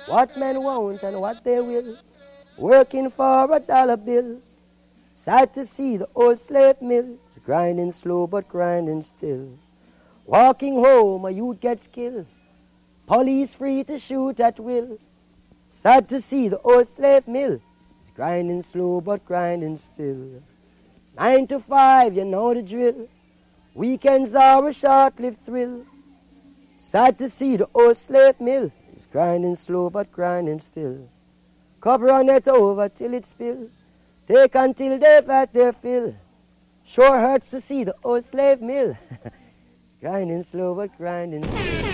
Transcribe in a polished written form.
what men want and what they will, working for a dollar bill. Sad to see the old slave mill, grinding slow but grinding still. Walking home, a youth gets killed, police free to shoot at will. Sad to see the old slave mill, grinding slow but grinding still. 9 to 5, you know the drill, weekends are a short-lived thrill. Sad to see the old slave mill, it's grinding slow but grinding still. Cup run it over till it spill, take until they've had their fill. Sure hurts to see the old slave mill, grinding slow but grinding still.